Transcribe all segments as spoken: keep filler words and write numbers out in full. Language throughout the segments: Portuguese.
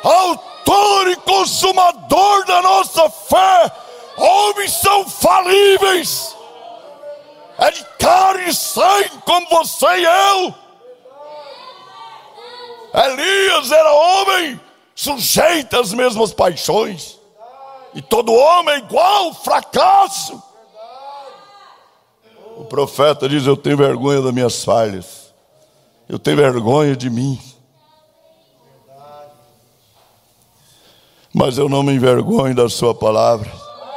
autor e consumador da nossa fé. Homens são falíveis, é de carne e sangue como você e eu. Elias era homem, sujeito às mesmas paixões, e todo homem é igual, fracasso. O profeta diz: eu tenho vergonha das minhas falhas, eu tenho vergonha de mim, mas eu não me envergonho da sua palavra,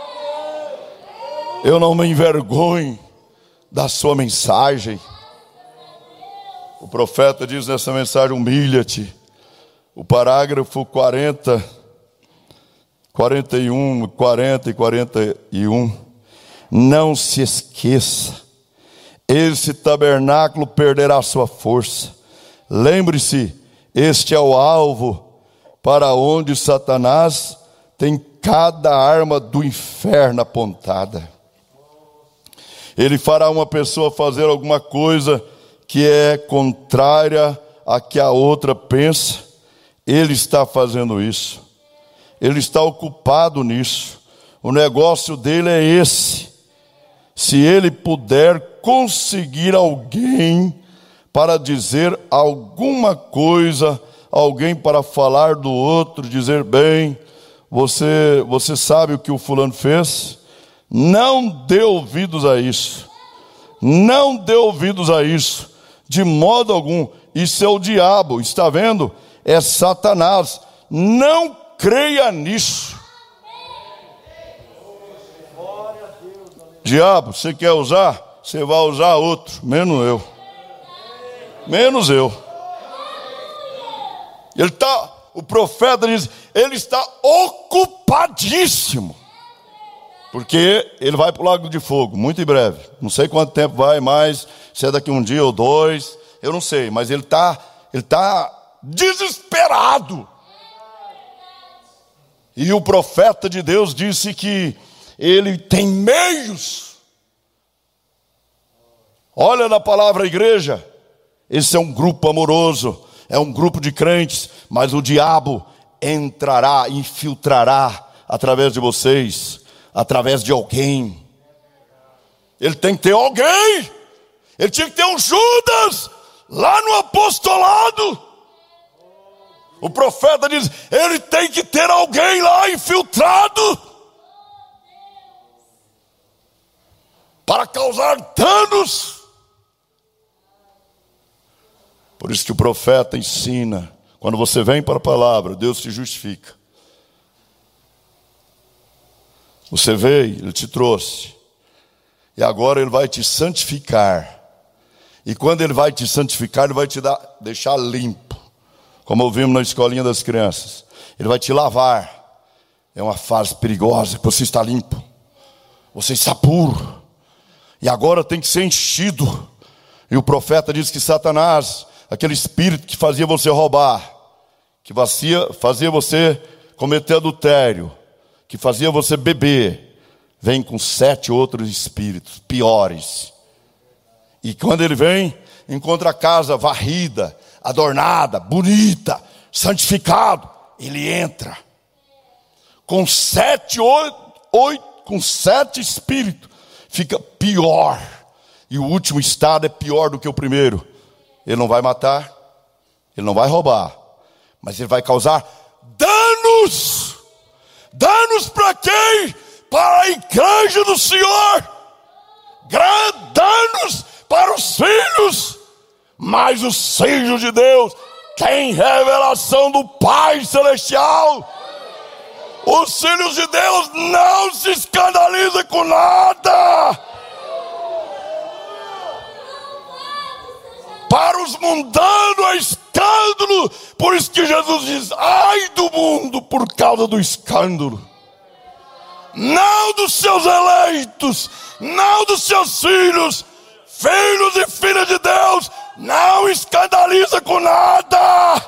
eu não me envergonho da sua mensagem. O profeta diz nessa mensagem: humilha-te. O parágrafo quarenta, quarenta e um, quarenta e quarenta e um. Não se esqueça, esse tabernáculo perderá sua força. Lembre-se, este é o alvo para onde Satanás tem cada arma do inferno apontada. Ele fará uma pessoa fazer alguma coisa que é contrária a que a outra pensa. Ele está fazendo isso, ele está ocupado nisso. O negócio dele é esse. Se ele puder conseguir alguém para dizer alguma coisa, alguém para falar do outro, dizer: bem, você, você sabe o que o fulano fez? Não dê ouvidos a isso, não dê ouvidos a isso, de modo algum. Isso é o diabo, está vendo? É Satanás. Não creia nisso. Diabo, você quer usar? Você vai usar outro, menos eu. Menos eu. Ele está, o profeta diz, ele está ocupadíssimo, porque ele vai para o lago de fogo, muito em breve. Não sei quanto tempo vai mais, se é daqui um dia ou dois, eu não sei, mas ele está, ele está desesperado. E o profeta de Deus disse que ele tem meios. Olha na palavra igreja, esse é um grupo amoroso, é um grupo de crentes, mas o diabo entrará, infiltrará através de vocês, através de alguém. Ele tem que ter alguém. Ele tinha que ter um Judas lá no apostolado. O profeta diz, ele tem que ter alguém lá infiltrado para causar danos. Por isso que o profeta ensina, quando você vem para a palavra, Deus te justifica. Você veio, ele te trouxe, e agora ele vai te santificar. E quando ele vai te santificar, ele vai te dar, deixar limpo, como ouvimos na escolinha das crianças. Ele vai te lavar. É uma fase perigosa, que você está limpo, você está puro, e agora tem que ser enchido. E o profeta diz que Satanás, aquele espírito que fazia você roubar, que fazia, fazia você cometer adultério, que fazia você beber, vem com sete outros espíritos piores. E quando ele vem, encontra a casa varrida, adornada, bonita, santificado, ele entra com sete, oito, oito, com sete espíritos, fica pior. E o último estado é pior do que o primeiro. Ele não vai matar, ele não vai roubar, mas ele vai causar danos. Danos para quem? Para a igreja do Senhor. Danos para os filhos. Mas os filhos de Deus têm revelação do Pai Celestial. Os filhos de Deus não se escandalizam com nada. Para os mundanos é escândalo. Por isso que Jesus diz, ai do mundo por causa do escândalo. Não dos seus eleitos, não dos seus filhos. Filhos e filhas de Deus, não escandaliza com nada.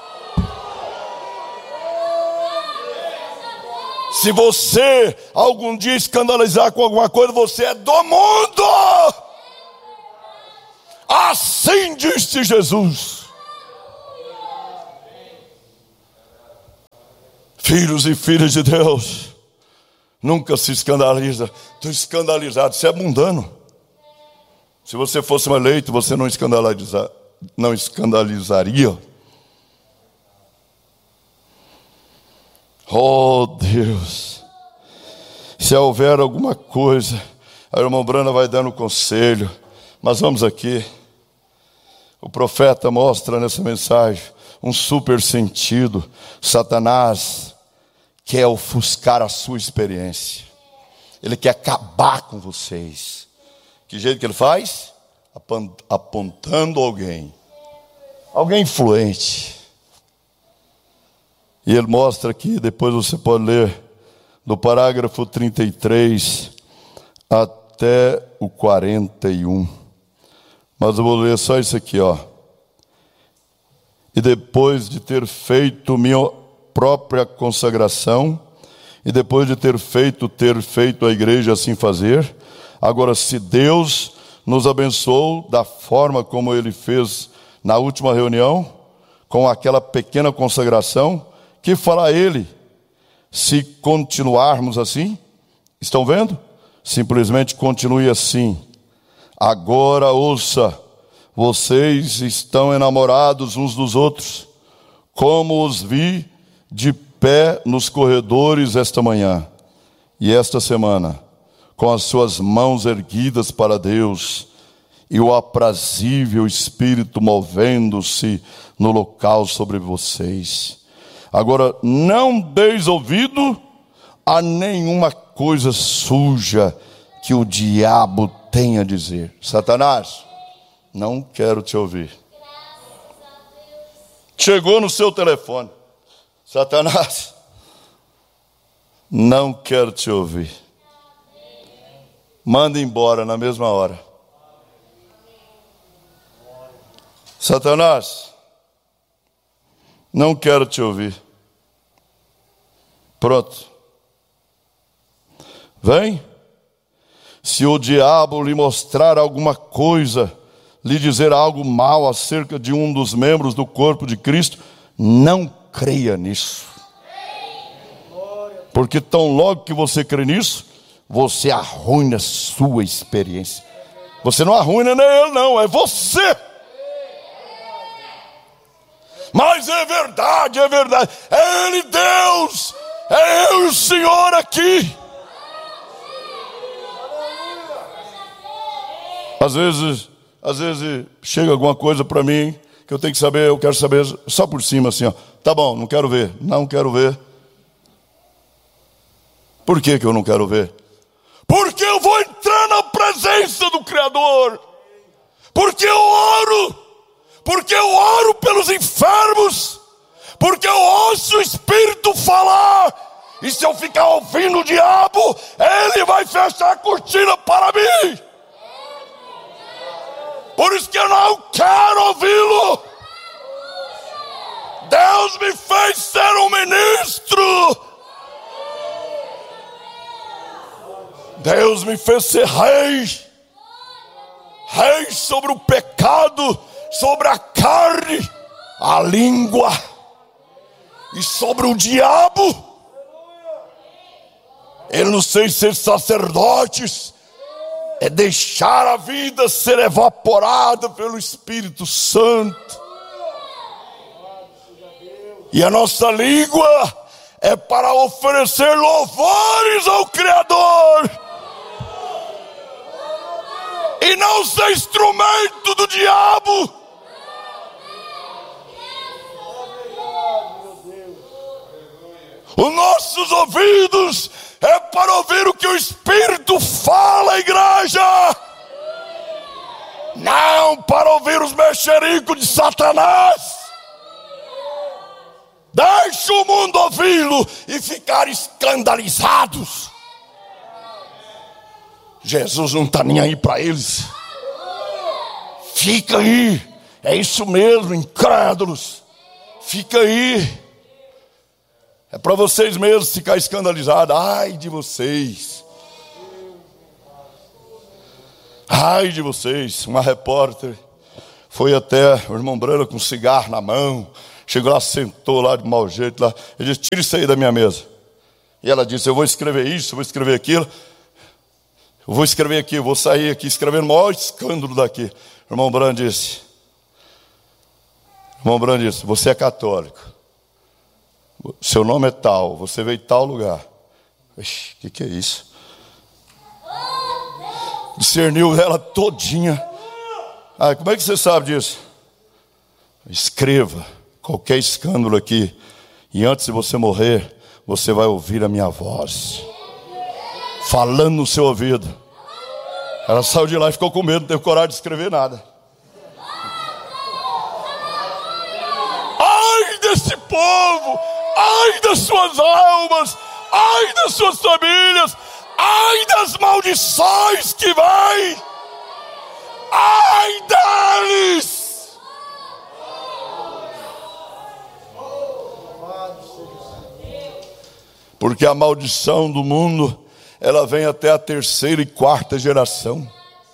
Se você algum dia escandalizar com alguma coisa, você é do mundo. Assim disse Jesus. Filhos e filhas de Deus, nunca se escandaliza. Estou escandalizado, isso é mundano. Se você fosse um eleito, você não, escandaliza, não escandalizaria. Oh Deus, se houver alguma coisa, a irmã Brana vai dando conselho, mas vamos aqui. O profeta mostra nessa mensagem um super sentido. Satanás quer ofuscar a sua experiência. Ele quer acabar com vocês. Que jeito que ele faz? Apontando alguém. Alguém influente. E ele mostra aqui, depois você pode ler, do parágrafo trinta e três até o quarenta e um. Mas eu vou ler só isso aqui, ó. E depois de ter feito minha própria consagração, e depois de ter feito, ter feito a igreja assim fazer, agora se Deus nos abençoou da forma como Ele fez na última reunião, com aquela pequena consagração, que fará Ele se continuarmos assim? Estão vendo? Simplesmente continue assim. Agora ouça, vocês estão enamorados uns dos outros, como os vi de pé nos corredores esta manhã e esta semana, com as suas mãos erguidas para Deus e o aprazível Espírito movendo-se no local sobre vocês. Agora, não deis ouvido a nenhuma coisa suja que o diabo tem a dizer. Satanás, não quero te ouvir. Chegou no seu telefone. Satanás, não quero te ouvir. Manda embora na mesma hora. Satanás, não quero te ouvir. Pronto. Vem. Se o diabo lhe mostrar alguma coisa, lhe dizer algo mal acerca de um dos membros do corpo de Cristo, não creia nisso. Porque tão logo que você crê nisso, você arruina a sua experiência. Você não arruina nem ele não, é você. Mas é verdade, é verdade. É Ele Deus, é eu e o Senhor aqui. Às vezes, às vezes chega alguma coisa para mim que eu tenho que saber, eu quero saber só por cima assim, ó. Tá bom, não quero ver, não quero ver. Por que que eu não quero ver? Porque eu vou entrar na presença do Criador. Porque eu oro. Porque eu oro pelos enfermos. Porque eu ouço o Espírito falar. E se eu ficar ouvindo o diabo, ele vai fechar a cortina para mim. Por isso que eu não quero ouvi-lo. Deus me fez ser um ministro. Deus me fez ser rei. Rei sobre o pecado, sobre a carne, a língua e sobre o diabo. Ele não sei ser sacerdotes. É deixar a vida ser evaporada pelo Espírito Santo. E a nossa língua é para oferecer louvores ao Criador. E não ser instrumento do diabo. Os nossos ouvidos é para ouvir o que o Espírito fala, igreja. Não para ouvir os mexericos de Satanás. Deixa o mundo ouvi-lo e ficar escandalizados. Jesus não está nem aí para eles. Fica aí. É isso mesmo, incrédulos. Fica aí. É para vocês mesmos ficar escandalizados. Ai de vocês. Ai de vocês. Uma repórter foi até o irmão Brana com um cigarro na mão, Chegou lá, sentou lá de mau jeito lá. Ele disse: tira isso aí da minha mesa. E ela disse: eu vou escrever isso, eu vou escrever aquilo. Eu vou escrever aqui, eu vou sair aqui escrevendo o maior escândalo daqui. O irmão Branham disse: irmão Branham disse, você é católico. Seu nome é tal, você veio de tal lugar. O que, que é isso? Discerniu ela todinha. Ah, como é que você sabe disso? Escreva qualquer escândalo aqui, e antes de você morrer, você vai ouvir a minha voz falando no seu ouvido. Ela saiu de lá e ficou com medo, não teve coragem de escrever nada. Ai desse povo, ai das suas almas, ai das suas famílias, ai das maldições que vêm, ai deles. Porque a maldição do mundo, ela vem até a terceira e quarta geração.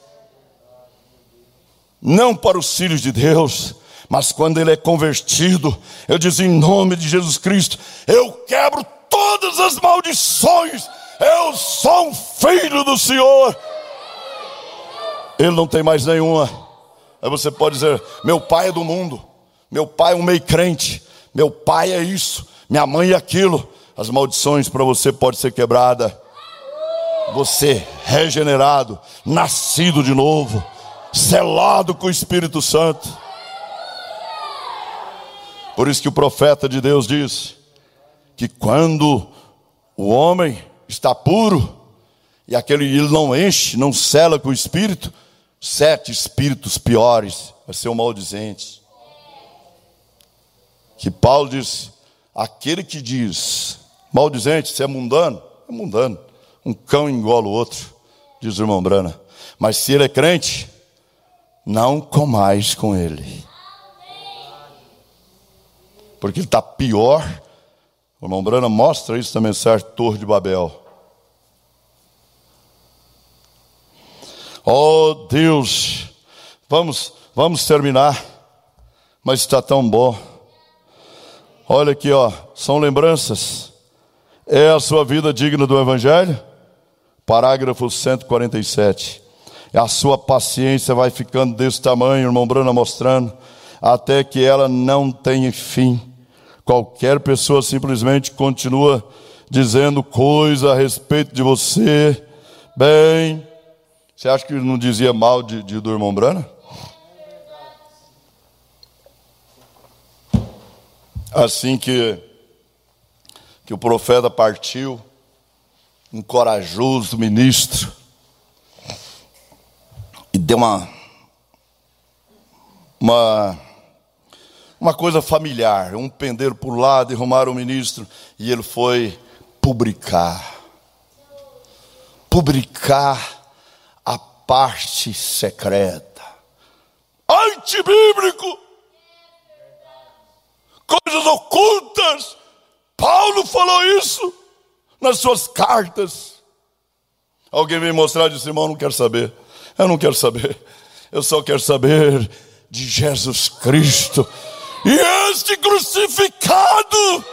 Não para os filhos de Deus, mas quando ele é convertido, eu digo em nome de Jesus Cristo, eu quebro todas as maldições, eu sou um filho do Senhor. Ele não tem mais nenhuma. Aí você pode dizer: meu pai é do mundo, meu pai é um meio crente, meu pai é isso, minha mãe é aquilo. As maldições para você podem ser quebradas. Você regenerado, nascido de novo, selado com o Espírito Santo. Por isso que o profeta de Deus diz que quando o homem está puro e aquele ele não enche, não sela com o Espírito, sete espíritos piores vai ser um maldizente. Que Paulo disse: aquele que diz maldizente, se é mundano, é mundano. Um cão engola o outro, diz o irmão Branham. Mas se ele é crente, não comais com ele. Porque ele está pior. O irmão Branham mostra isso na mensagem Torre de Babel. Oh Deus, vamos, vamos terminar. Mas está tão bom. Olha aqui, ó, são lembranças. É a sua vida digna do Evangelho? Parágrafo cento e quarenta e sete. A sua paciência vai ficando desse tamanho, irmão Branham mostrando, até que ela não tenha fim. Qualquer pessoa simplesmente continua dizendo coisa a respeito de você. Bem, você acha que ele não dizia mal de, de, do irmão Branham? Assim que que o profeta partiu, um corajoso ministro, e deu uma, uma, uma coisa familiar, um pendeiro para o lado e arrumaram o ministro, e ele foi publicar, publicar a parte secreta, antibíblico, coisas ocultas. Paulo falou isso nas suas cartas. Alguém veio mostrar e disse: irmão, eu não quero saber. Eu não quero saber. Eu só quero saber de Jesus Cristo e este crucificado.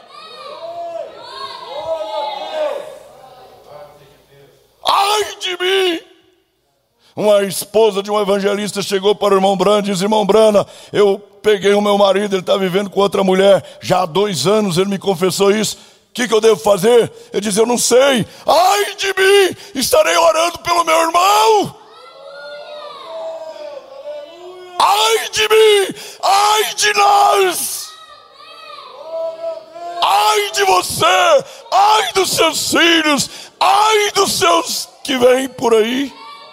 Ai de mim. Uma esposa de um evangelista chegou para o irmão Branham e disse: irmão Branham, eu peguei o meu marido, ele está vivendo com outra mulher já há dois anos, ele me confessou isso. O que, que eu devo fazer? Ele disse: eu não sei. Ai de mim, estarei orando pelo meu irmão. Ai de mim, ai de nós, ai de você, ai dos seus filhos, ai dos seus que vêm por aí.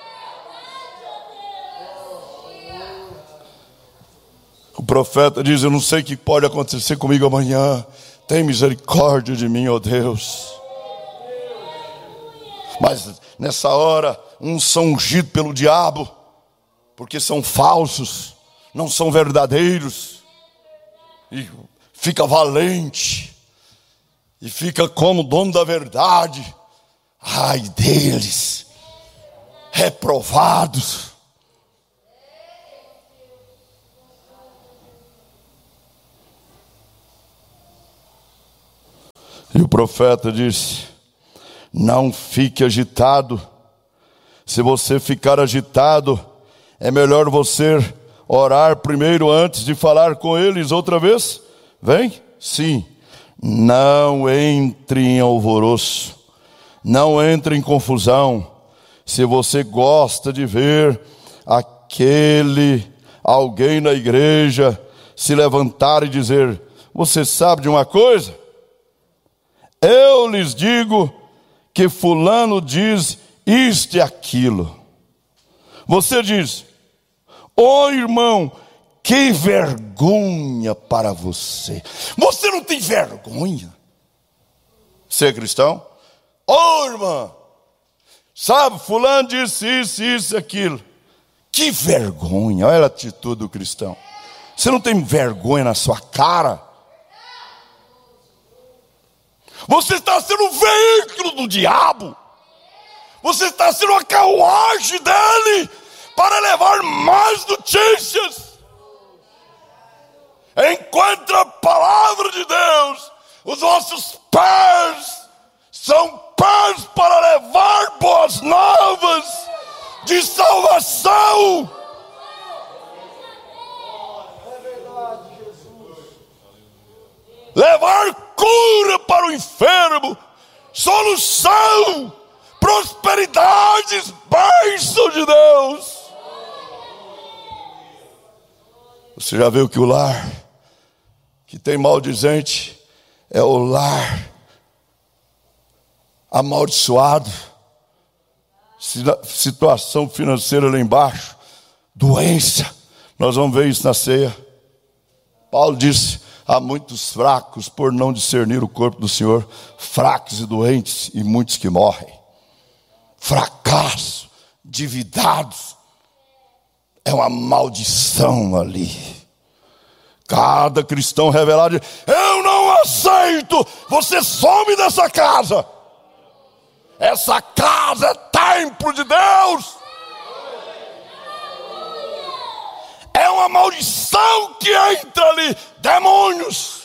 O profeta diz: eu não sei o que pode acontecer comigo amanhã. Tem misericórdia de mim, ó Deus. Mas nessa hora, uns são ungidos pelo diabo, porque são falsos, não são verdadeiros. E fica valente, e fica como dono da verdade. Ai deles, reprovados. E o profeta disse: não fique agitado. Se você ficar agitado, é melhor você orar primeiro antes de falar com eles outra vez. Vem? Sim. Não entre em alvoroço. Não entre em confusão. Se você gosta de ver aquele alguém na igreja se levantar e dizer: você sabe de uma coisa? Eu lhes digo que fulano diz isto e aquilo. Você diz: ô irmão, que vergonha para você. Você não tem vergonha? Ser cristão? Ô irmã, sabe, fulano disse isso, isso e aquilo. Que vergonha, olha a atitude do cristão. Você não tem vergonha na sua cara? Você está sendo um veículo do diabo. Você está sendo uma carruagem dele para levar mais notícias. Enquanto a palavra de Deus, os nossos pés são pés para levar boas novas de salvação. Levar cura para o enfermo, solução, prosperidades, bênção de Deus. Você já viu que o lar que tem maldizente é o lar amaldiçoado, situação financeira lá embaixo, doença. Nós vamos ver isso na ceia. Paulo disse: há muitos fracos por não discernir o corpo do Senhor, fracos e doentes, e muitos que morrem. Fracasso, endividados, é uma maldição ali. Cada cristão revelado diz: eu não aceito, você some dessa casa. Essa casa é templo de Deus. É uma maldição que entra ali, demônios.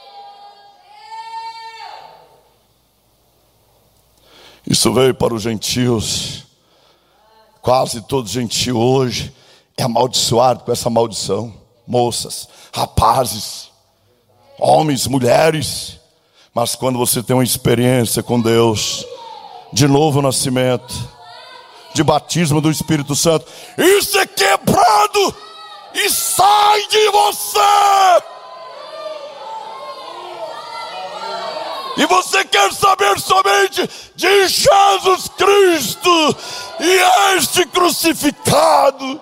Isso veio para os gentios. Quase todo gentio hoje é amaldiçoado com essa maldição. Moças, rapazes, homens, mulheres. Mas quando você tem uma experiência com Deus, de novo nascimento, de batismo do Espírito Santo, isso é quebrado e sai de você. E você quer saber somente de Jesus Cristo e este crucificado.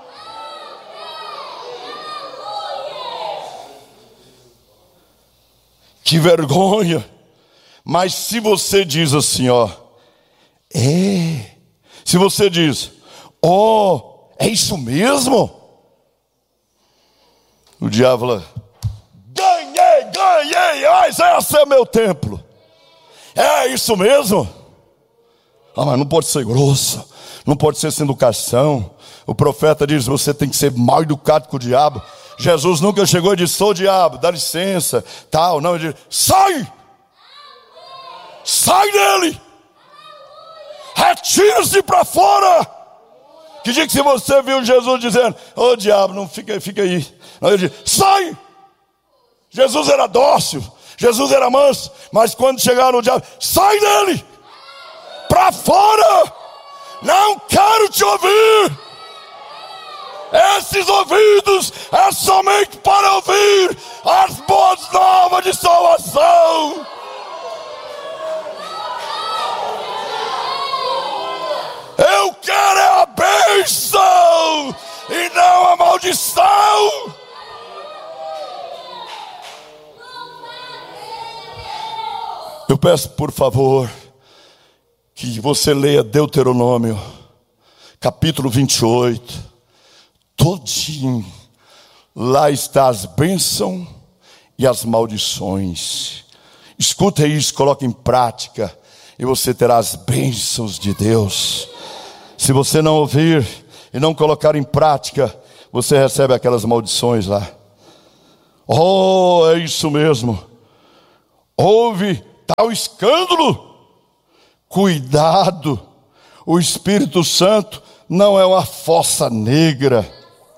Que vergonha. Mas se você diz assim, ó, é, se você diz, ó, oh, é isso mesmo? O diabo fala: ganhei, ganhei, mas esse é meu templo. É isso mesmo? Ah, mas não pode ser grosso, não pode ser sem educação. O profeta diz: você tem que ser mal educado com o diabo. Jesus nunca chegou e disse: sou o diabo, dá licença, tal. Não, ele diz: sai! Sai dele! Retira-se para fora! Que dia que se você viu Jesus dizendo: ô oh, diabo, não fica aí, fica aí. Não, ele diz: sai! Jesus era dócil, Jesus era manso, mas quando chegaram no diabo: sai dele! Para fora! Não quero te ouvir! Esses ouvidos é somente para ouvir as boas novas de salvação. Eu quero a bênção e não a maldição. Eu peço, por favor, que você leia Deuteronômio, capítulo vinte e oito. Todinho, lá está as bênçãos e as maldições. Escuta isso, coloque em prática e você terá as bênçãos de Deus. Se você não ouvir e não colocar em prática, você recebe aquelas maldições lá. Oh, é isso mesmo. Ouve tal escândalo? Cuidado, o Espírito Santo não é uma fossa negra.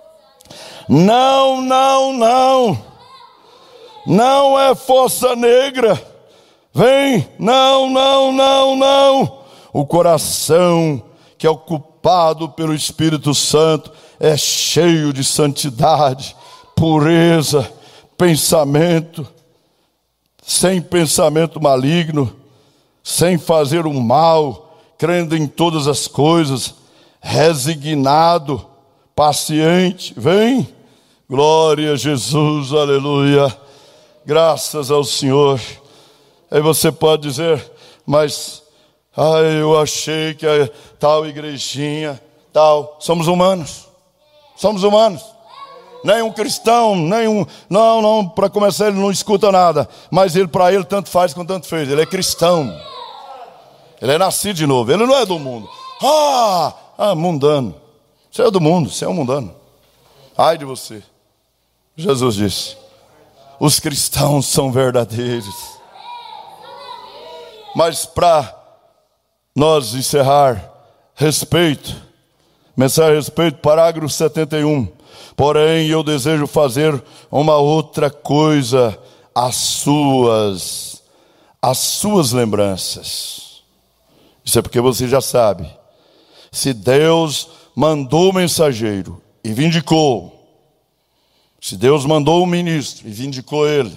Não, não, não. Não é fossa negra. Vem, não, não, não, não. O coração que é ocupado pelo Espírito Santo é cheio de santidade, pureza, pensamento, sem pensamento maligno, sem fazer o mal, crendo em todas as coisas, resignado, paciente. Vem, glória a Jesus, aleluia, graças ao Senhor. Aí você pode dizer, mas ah, eu achei que a tal igrejinha, tal, somos humanos, somos humanos. Nenhum cristão, nenhum, não, não, para começar ele não escuta nada, mas ele, para ele tanto faz quanto tanto fez, ele é cristão, ele é nascido de novo, ele não é do mundo. Ah, ah mundano, você é do mundo, você é um mundano, ai de você. Jesus disse, os cristãos são verdadeiros. Mas para nós encerrar, respeito, mensagem a respeito, parágrafo setenta e um. Porém, eu desejo fazer uma outra coisa, as suas, as suas lembranças. Isso é porque você já sabe. Se Deus mandou o mensageiro e vindicou, se Deus mandou o ministro e vindicou ele,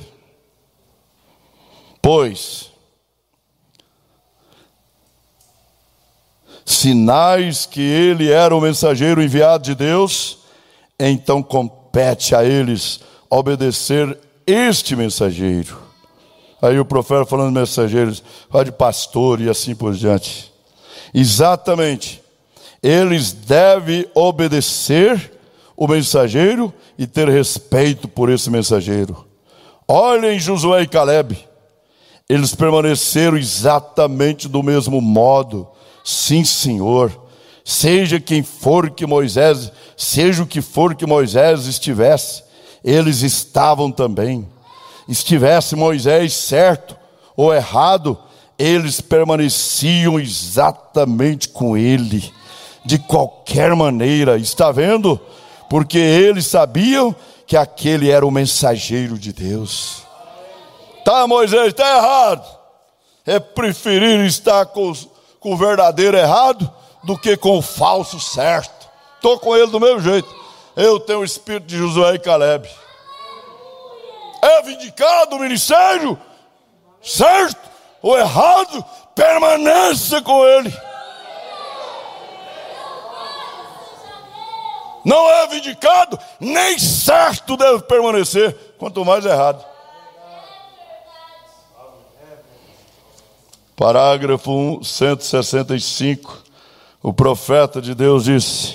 pois sinais que ele era o mensageiro enviado de Deus, então compete a eles obedecer este mensageiro. Aí o profeta falando de mensageiros, fala de pastor e assim por diante. Exatamente, eles devem obedecer o mensageiro e ter respeito por esse mensageiro. Olhem Josué e Calebe, eles permaneceram exatamente do mesmo modo. Sim, Senhor, seja quem for que Moisés, seja o que for que Moisés estivesse, eles estavam também. Estivesse Moisés certo ou errado, eles permaneciam exatamente com ele, de qualquer maneira. Está vendo? Porque eles sabiam que aquele era o mensageiro de Deus. Tá, Moisés, está errado. É preferir estar com os com o verdadeiro errado, do que com o falso certo. Estou com ele do mesmo jeito. Eu tenho o espírito de Josué e Calebe. É vindicado o ministério, certo ou errado, permaneça com ele. Não é vindicado, nem certo deve permanecer, quanto mais errado. Parágrafo cento e sessenta e cinco, o profeta de Deus disse,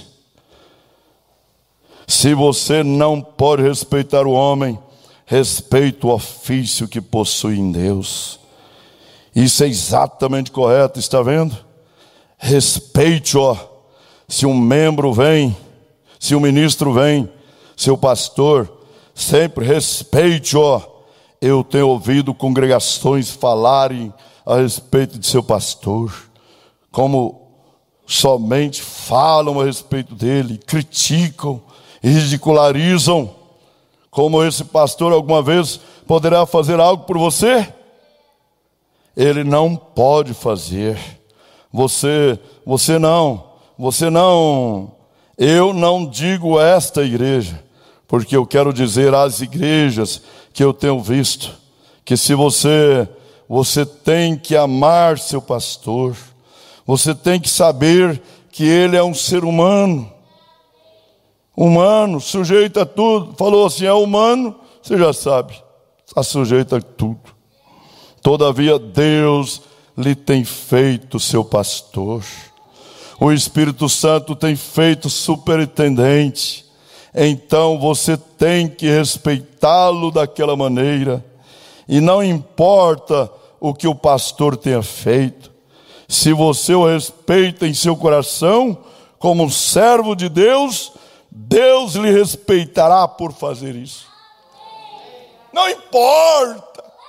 se você não pode respeitar o homem, respeite o ofício que possui em Deus. Isso é exatamente correto, está vendo? Respeite-o. Se um membro vem, se um ministro vem, se o pastor, sempre respeite-o. Eu tenho ouvido congregações falarem a respeito de seu pastor, como somente falam a respeito dele, criticam, ridicularizam, como esse pastor alguma vez poderá fazer algo por você? Ele não pode fazer. Você, você não, você não, eu não digo esta igreja, porque eu quero dizer às igrejas que eu tenho visto, que se você Você tem que amar seu pastor. Você tem que saber que ele é um ser humano. Humano, sujeito a tudo. Falou assim, é humano, você já sabe. Está sujeito a tudo. Todavia, Deus lhe tem feito seu pastor. O Espírito Santo tem feito superintendente. Então, você tem que respeitá-lo daquela maneira. E não importa o que o pastor tenha feito, se você o respeita em seu coração, como um servo de Deus, Deus lhe respeitará por fazer isso. Não importa,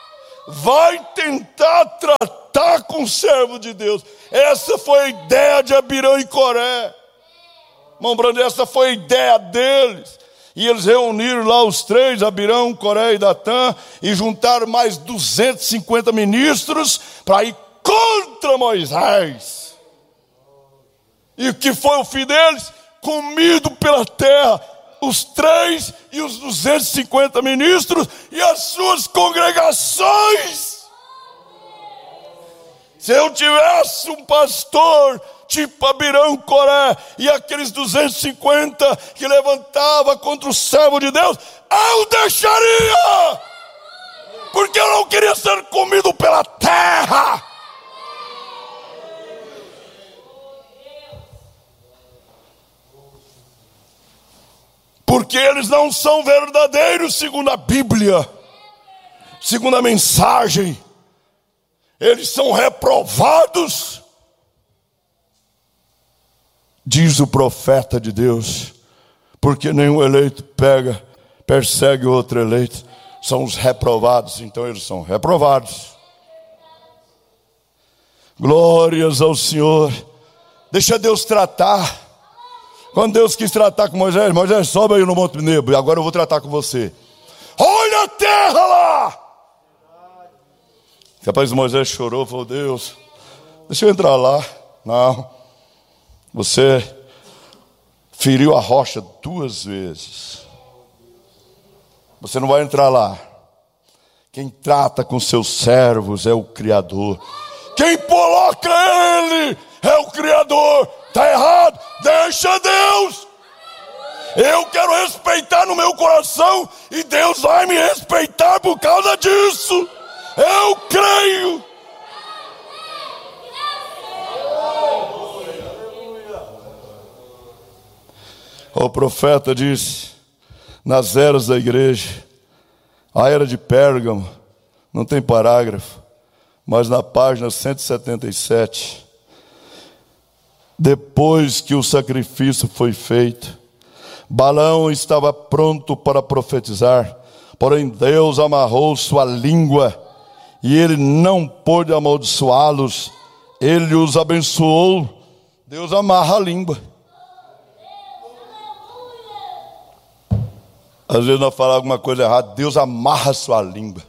vai tentar tratar com o servo de Deus. Essa foi a ideia de Abirão e Coré. Irmão Brando, essa foi a ideia deles. E eles reuniram lá os três, Abirão, Coré e Datã, e juntaram mais duzentos e cinquenta ministros para ir contra Moisés. E o que foi o fim deles? Comido pela terra, os três e os duzentos e cinquenta ministros e as suas congregações. Se eu tivesse um pastor tipo Abirão, Coré e aqueles duzentos e cinquenta que levantava contra o servo de Deus, eu deixaria, porque eu não queria ser comido pela terra. Porque eles não são verdadeiros segundo a Bíblia, segundo a mensagem. Eles são reprovados. Diz o profeta de Deus, porque nenhum eleito pega, persegue outro eleito. São os reprovados, então eles são reprovados. Glórias ao Senhor. Deixa Deus tratar. Quando Deus quis tratar com Moisés, Moisés, sobe aí no Monte Nebo, e agora eu vou tratar com você. Olha a terra lá! Capaz Moisés chorou, falou, Deus, deixa eu entrar lá. Não, você feriu a rocha duas vezes. Você não vai entrar lá. Quem trata com seus servos é o Criador. Quem coloca ele é o Criador. Está errado, deixa Deus. Eu quero respeitar no meu coração e Deus vai me respeitar por causa disso. Eu creio. O profeta disse, nas eras da igreja, a era de Pérgamo, não tem parágrafo, mas na página cento e setenta e sete, depois que o sacrifício foi feito, Balaão estava pronto para profetizar, porém Deus amarrou sua língua e ele não pôde amaldiçoá-los. Ele os abençoou. Deus amarra a língua. Às vezes nós falamos alguma coisa errada, Deus amarra a sua língua.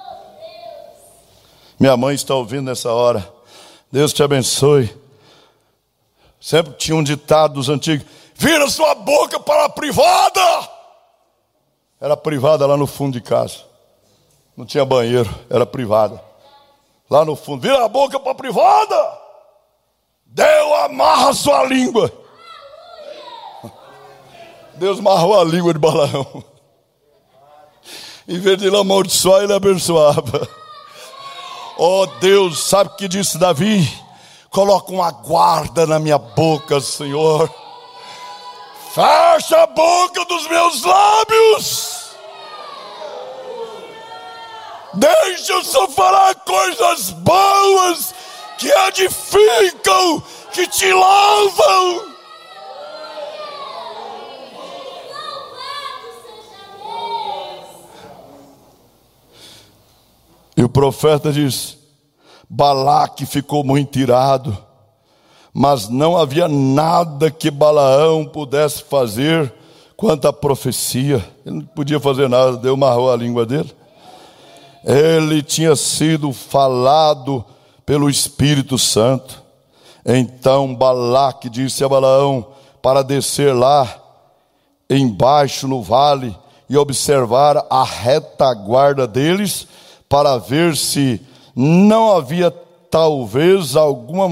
Minha mãe está ouvindo nessa hora. Deus te abençoe. Sempre tinha um ditado dos antigos: vira sua boca para a privada. Era privada lá no fundo de casa. Não tinha banheiro, era privada. Lá no fundo, vira a boca para a privada. Deus amarra a sua língua. Deus amarrou a língua de Balaão. Em vez de ele amaldiçoar, ele abençoava. Oh Deus, sabe o que disse Davi? Coloca uma guarda na minha boca, Senhor. Fecha a boca dos meus lábios. Deixa eu só falar coisas boas que edificam, que te louvam. E o profeta diz: Balaque ficou muito irado, mas não havia nada que Balaão pudesse fazer quanto à profecia. Ele não podia fazer nada, Deus amarrou a língua dele. Ele tinha sido falado pelo Espírito Santo. Então Balaque disse a Balaão para descer lá embaixo no vale e observar a retaguarda deles, para ver se não havia talvez alguma